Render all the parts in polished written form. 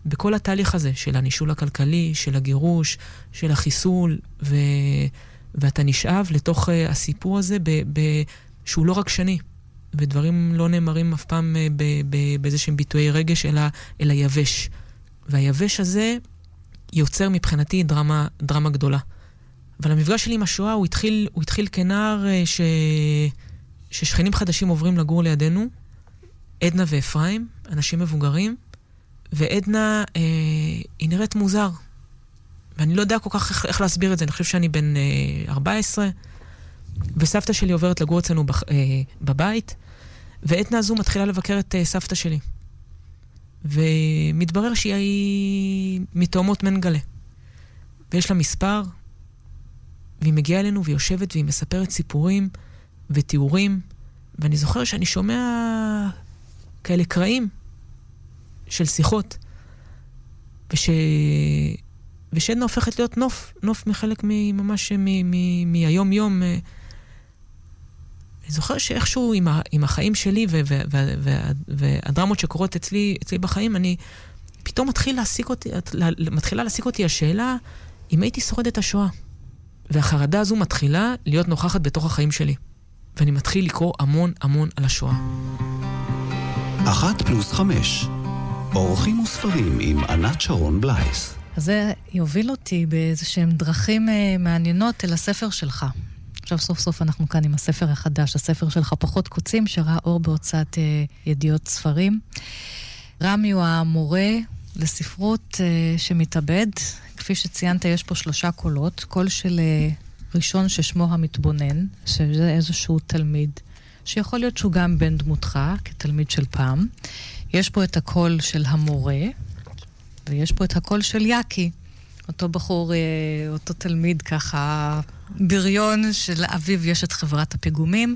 בכל התהליך הזה של הנישול הכלכלי, של הגירוש, של החיסול, ואתה נשאב לתוך הסיפור הזה שהוא לא רק שני, ודברים לא נאמרים אף פעם באיזה שהם ביטויי רגש, אלא יבש. והיבש הזה יוצר מבחינתי דרמה גדולה. אבל המפגש שלי עם השואה הוא התחיל כנער ששכנים חדשים עוברים לגור לידינו, עדנה ואפרים, אנשים מבוגרים, ועדנה היא נראית מוזר. ואני לא יודע כל כך איך להסביר את זה. אני חושב שאני בן 14, וסבתא שלי עוברת לגור אצלנו בבית, ועדנה הזו מתחילה לבקר את סבתא שלי. ומתברר שהיא מתאומות מנגלה. ויש לה מספר, והיא מגיעה אלינו והיא יושבת והיא מספרת סיפורים ותיאורים, ואני זוכר שאני שומע כאלה קרעים של שיחות, ושעדנה הופכת להיות נוף מחלק ממש מהיום יום. אני זוכר שאיכשהו עם החיים שלי והדרמות שקורות אצלי בחיים, אני פתאום מתחילה להסיק אותי השאלה אם הייתי שורד את השואה. והחרדה הזו מתחילה להיות נוכחת בתוך החיים שלי. ואני מתחיל לקרוא המון על השואה. 1+5 אורחים וספרים עם ענת שרון בלייס. אז זה יוביל אותי באיזשהם דרכים מעניינות אל הספר שלך. עכשיו סוף סוף אנחנו כאן עם הספר החדש, הספר שלך פחות קוצים, שראה אור בהוצאת ידיעות ספרים. רמי הוא המורה לספרות שמתאבד. כפי שציינת, יש פה 3 קולות. קול של ראשון ששמו המתבונן, שזה איזשהו תלמיד, שיכול להיות שהוא גם בן דמותך, כתלמיד של פעם. יש פה את הקול של המורה, ויש פה את הקול של יקי. אותו בחור, אותו תלמיד ככה, בריון של אביו יש את חברת הפיגומים.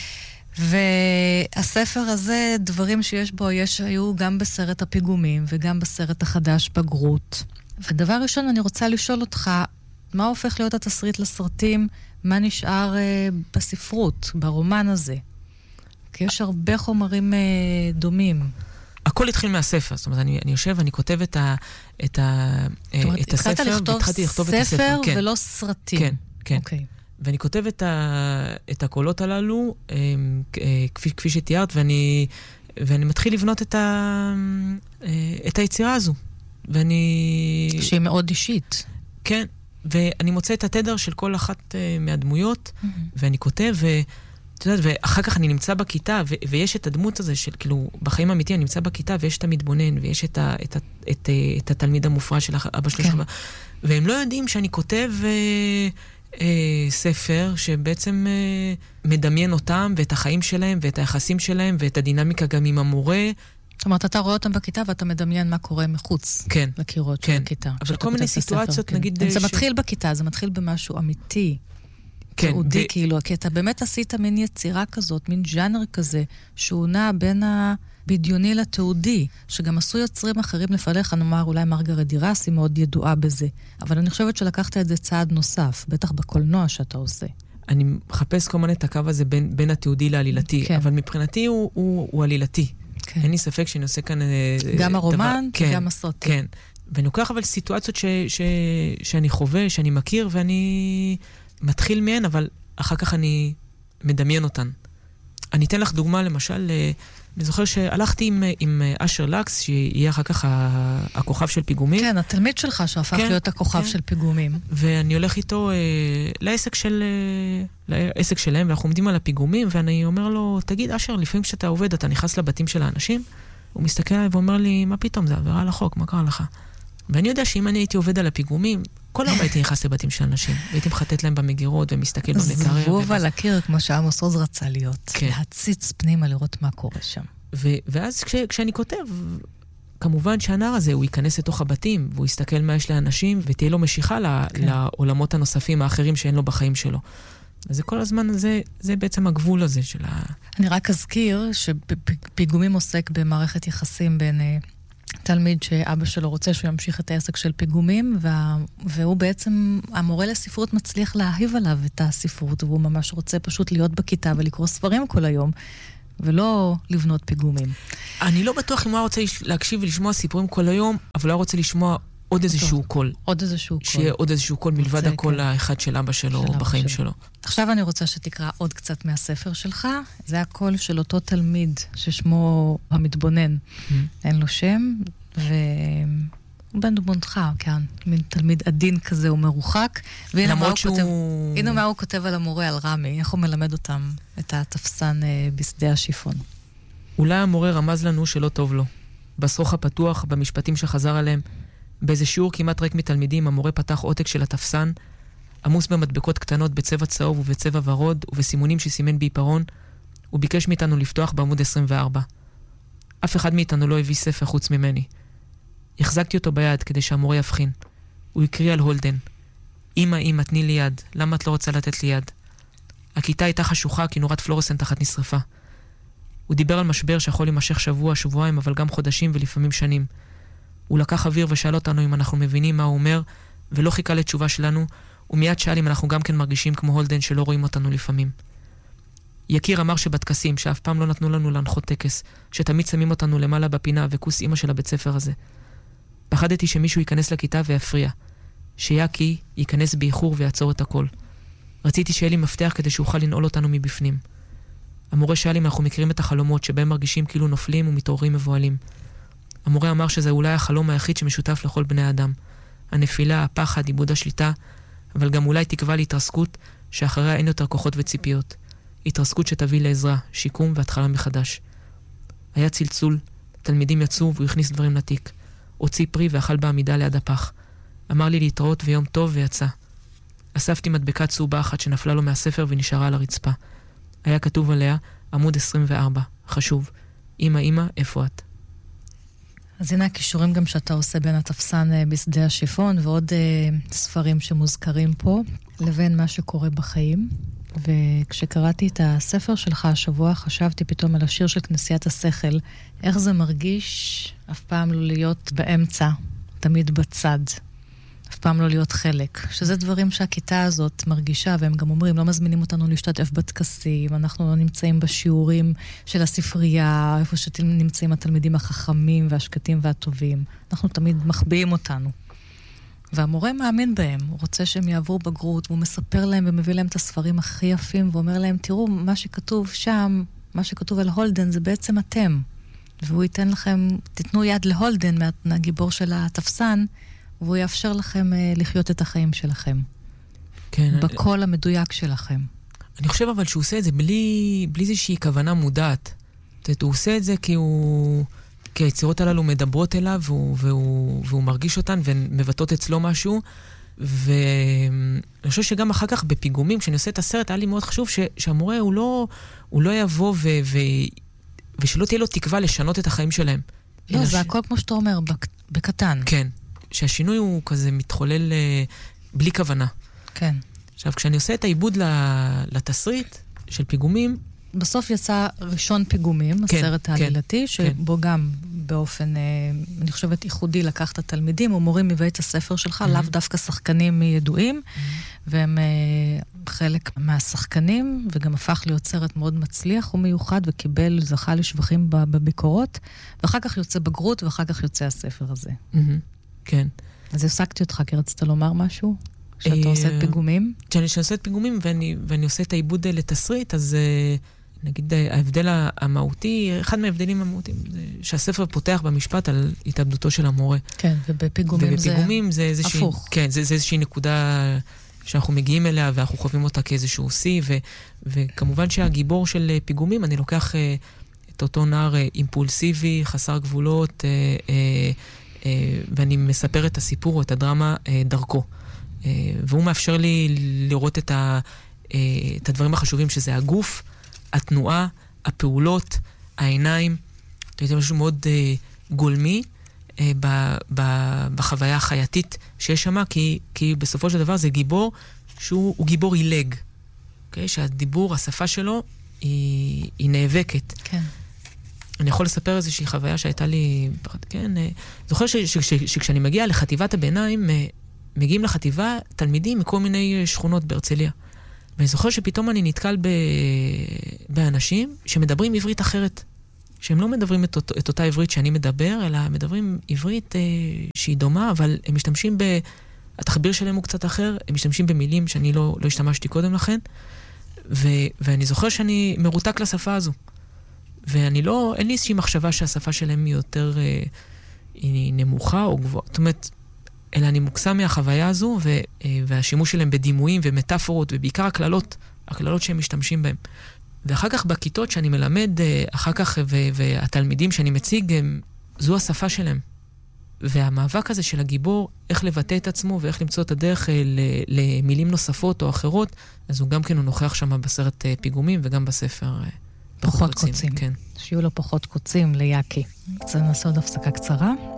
והספר הזה, דברים שיש בו, היו גם בסרט הפיגומים, וגם בסרט החדש בגרות. ודבר ראשון, אני רוצה לשאול אותך, מה הופך להיות התסריט לסרטים? מה נשאר בספרות, ברומן הזה? כי יש הרבה חומרים דומים. הכל התחיל מהספר. זאת אומרת, אני יושב, אני כותב את הספר, התחלתי לכתוב ספר ולא סרטים. כן. אוקיי. ואני כותב את הקולות הללו, כפי שתיארת, ואני מתחיל לבנות את היצירה הזו. שהיא מאוד אישית. כן, ואני מוצא את התדר של כל אחת מהדמויות, ואני כותב, ואחר כך אני נמצא בכיתה, ויש את הדמות הזה של, כאילו, בחיים האמיתיים אני נמצא בכיתה, ויש את המתבונן, ויש את התלמיד המופרע של אבא שלו, והם לא יודעים שאני כותב ספר שבעצם מדמיין אותם, ואת החיים שלהם, ואת היחסים שלהם, ואת הדינמיקה גם עם המורה. זאת אומרת, אתה רואה אותם בכיתה, ואתה מדמיין מה קורה מחוץ לקירות של הכיתה. אבל כל מיני סיטואציות, נגיד... זה מתחיל בכיתה, זה מתחיל במשהו אמיתי. תיעודי, כאילו, כי אתה באמת עשית מין יצירה כזאת, מין ז'אנר כזה, שהוא נע בין הבדיוני לתיעודי, שגם עשו יוצרים אחרים לפניך, נאמר, אולי מרגרט דיראס היא מאוד ידועה בזה. אבל אני חושבת שלקחת את זה צעד נוסף, בטח בקולנוע שאתה עושה. אני מחפש כל מיני את הקו הזה בין התיעודי לעלילתי, אבל מבחינתי הוא עלילתי. אין לי ספק שאני עושה כאן... גם הרומן וגם הסרטים. כן, ואני לוקח אבל סיטואציות שאני חווה, שאני מכיר, ואני מתחיל מהן, אבל אחר כך אני מדמיין אותן. אני אתן לך דוגמה, למשל, אני זוכר שהלכתי עם אשר לקס, שיהיה אחר כך הכוכב של פיגומים. כן, התלמיד שלך שהפך להיות הכוכב של פיגומים. ואני הולך איתו לעסק שלהם, ואנחנו עומדים על הפיגומים, ואני אומר לו, תגיד, אשר, לפעמים כשאתה עובד, אתה נכנס לבתים של האנשים, הוא מסתכל עליי ואומר לי, מה פתאום, זה עבירה על החוק, מה קרה לך? ואני יודע שאם אני הייתי עובד על הפיגומים, כל הרבה הייתי נכנס לבתים של אנשים, והייתי מחטט להם במגירות ומסתכל במקרר. זבוב על הקיר, כמו שעמוס עוז רצה להיות. להציץ פנימה לראות מה קורה שם. ואז כשאני כותב, כמובן שהנער הזה, הוא ייכנס לתוך הבתים, והוא יסתכל מה יש לאנשים, ותהיה לו משיכה לעולמות הנוספים האחרים שאין לו בחיים שלו. אז זה כל הזמן, זה בעצם הגבול הזה של אני רק אזכיר שפיגומים עוסק במערכת יחסים בין תלמיד שאבא שלו רוצה שהוא ימשיך את העסק של פיגומים, והוא בעצם, המורה לספרות מצליח להאהיב עליו את הספרות, והוא ממש רוצה פשוט להיות בכיתה ולקרוא ספרים כל היום. ולא לבנות פיגומים. אני לא בטוח אם הוא רוצה להקשיב ולשמוע סיפורים כל היום, אבל הוא רוצה לשמוע עוד איזשהו קול. עוד איזשהו קול. שיהיה עוד איזשהו קול מלבד הקול האחד של אבא שלו בחיים שלו. עכשיו אני רוצה שתקרא עוד קצת מהספר שלך. זה הקול של אותו תלמיד ששמו המתבונן. אין לו שם, והוא בן דמותך, כן. מין תלמיד עדין כזה ומרוחק. והנה מה הוא כותב על המורה, על רמי. איך הוא מלמד אותם את התפסן בשדה השיפון. אולי המורה רמז לנו שלא טוב לו. בסרוך הפתוח, במשפטים שחזר עליהם, באיזה שיעור כמעט ריק מתלמידים, המורה פתח עותק של התפסן, עמוס במדבקות קטנות בצבע צהוב ובצבע ורוד, ובסימונים שסימן בעיפרון, הוא ביקש מאיתנו לפתוח בעמוד 24. אף אחד מאיתנו לא הביא ספר חוץ ממני. החזקתי אותו ביד כדי שהמורה יבחין. הוא הקריא על הולדן. אמא, תני לי יד. למה את לא רוצה לתת לי יד? הכיתה הייתה חשוכה כי נורת פלורסנט אחת נשרפה. הוא דיבר על משבר שיכול להימשך שבוע, שבועיים, אבל גם חודשים ולפעמים שנים. הוא לקח אוויר ושאל אותנו אם אנחנו מבינים מה הוא אומר, ולא חיכה לתשובה שלנו, ומיד שאל אם אנחנו גם כן מרגישים כמו הולדן שלא רואים אותנו לפעמים. יקיר אמר שבטקסים, שאף פעם לא נתנו לנו להנחות טקס, שתמיד שמים אותנו למעלה בפינה וכוס אמא של הבית ספר הזה. פחדתי שמישהו ייכנס לכיתה ויפריע, שיקי ייכנס באיחור ויעצור את הכל. רציתי שיהיה לי מפתח כדי שאוכל לנעול אותנו מבפנים. המורה שאל אם אנחנו מכירים את החלומות שבהם מרגישים כאילו נופלים ומתעוררים מבועלים. המורה אמר שזה אולי החלום היחיד שמשותף לכל בני האדם. הנפילה, הפחד, עיבוד השליטה, אבל גם אולי תקווה להתרסקות שאחריה אין יותר כוחות וציפיות. התרסקות שתביא לעזרה, שיקום והתחלה מחדש. היה צלצול, תלמידים יצאו והוא הכניס דברים לתיק. הוציא פרי ואכל בעמידה ליד הפח. אמר לי להתראות ויום טוב ויצא. אספתי מדבקה צהובה אחת שנפלה לו מהספר ונשארה על הרצפה. היה כתוב עליה עמוד 24, חשוב. אמא, איפה את? אז הנה הכישורים גם שאתה עושה בין התפסן בשדה השיפון ועוד ספרים שמוזכרים פה, לבין מה שקורה בחיים. וכשקראתי את הספר שלך השבוע, חשבתי פתאום על השיר של כנסיית השכל, איך זה מרגיש אף פעם לא להיות באמצע, תמיד בצד, אף פעם לא להיות חלק. שזה דברים שהכיתה הזאת מרגישה, והם גם אומרים, לא מזמינים אותנו להשתתף בטקסים, אנחנו לא נמצאים בשיעורים של הספרייה, איפה שנמצאים התלמידים החכמים והשקטים והטובים. אנחנו תמיד מחביאים אותנו. והמורה מאמין בהם, הוא רוצה שהם יעברו בגרות, והוא מספר להם ומביא להם את הספרים הכי יפים, ואומר להם, תראו, מה שכתוב שם, מה שכתוב על הולדן, זה בעצם אתם. והוא ייתן לכם, תתנו יד להולדן, מהגיבור של התפסן, והוא יאפשר לכם לחיות את החיים שלכם. כן. בקול המדויק שלכם. אני חושב אבל שהוא עושה את זה בלי איזושהי כוונה מודעת. הוא עושה את זה כי היצירות הללו מדברות אליו, והוא מרגיש אותן ומבטאות אצלו משהו, ואני חושב שגם אחר כך בפיגומים, כשאני עושה את הסרט, היה לי מאוד חשוב שהמורה הוא לא יבוא ושלא תהיה לו תקווה לשנות את החיים שלהם. לא, זה הכל כמו שאתה אומר, בקטן. כן, שהשינוי הוא כזה מתחולל בלי כוונה. כן. עכשיו, כשאני עושה את העיבוד לתסריט של פיגומים, בסוף יצא ראשון פיגומים, הסרט העלילתי, שבו גם באופן, אני חושבת, ייחודי לקחת תלמידים, ומורים מבית הספר שלך, לאו דווקא שחקנים ידועים, והם חלק מהשחקנים, וגם הפך להיות סרט מאוד מצליח ומיוחד, וקיבל, זכה לשבחים בביקורות, ואחר כך יוצא בגרות, ואחר כך יוצא הספר הזה. כן. אז הפסקתי אותך, כי רצית לומר משהו? שאתה עושה את פיגומים? כשאני עושה את פיגומים ואני עושה את העיבוד לתסריט, אז נגיד ההבדל המהותי, אחד מההבדלים המהותיים, זה שהספר פותח במשפט על התאבדותו של המורה. כן, ובפיגומים זה הפוך. כן, זה איזושהי נקודה שאנחנו מגיעים אליה ואנחנו חווים אותה כאיזשהו שיא, וכמובן שהגיבור של פיגומים, אני לוקח את אותו נער אימפולסיבי, חסר גבולות, ואני מספר את הסיפור או את הדרמה דרכו. והוא מאפשר לי לראות את הדברים החשובים, שזה הגוף, התנועה, הפעולות, העיניים. זה משהו מאוד גולמי בחוויה החייתית שיש שם, כי בסופו של דבר זה גיבור שהוא גיבור עילג. שהדיבור, השפה שלו, היא נאבקת. כן. אני יכול לספר איזושהי חוויה שהייתה לי, כן, זוכר שכשאני מגיע לחטיבת הביניים, מגיעים לחטיבה תלמידים מכל מיני שכונות בהרצליה. ואני זוכר שפתאום אני נתקל באנשים שמדברים עברית אחרת. שהם לא מדברים את אותה עברית שאני מדבר, אלא מדברים עברית שהיא דומה, אבל הם משתמשים התחביר שלהם הוא קצת אחר, הם משתמשים במילים שאני לא השתמשתי קודם לכן, ואני זוכר שאני מרותק לשפה הזו. אין לי איזושהי מחשבה שהשפה שלהם היא יותר היא נמוכה או גבוהה. זאת אומרת, אלא אני מוקסם מהחוויה הזו, והשימוש שלהם בדימויים ומטאפורות, ובעיקר הקללות שהם משתמשים בהם. ואחר כך בכיתות שאני מלמד, אחר כך, והתלמידים שאני מציג, זו השפה שלהם. והמאבק הזה של הגיבור, איך לבטא את עצמו ואיך למצוא את הדרך למילים נוספות או אחרות, אז הוא גם כן הוא נוכח שם בסרט פיגומים וגם בספר פחות קוצים. כן. שיהיו לו פחות קוצים ליאקי. נעשה עוד הפסקה קצרה.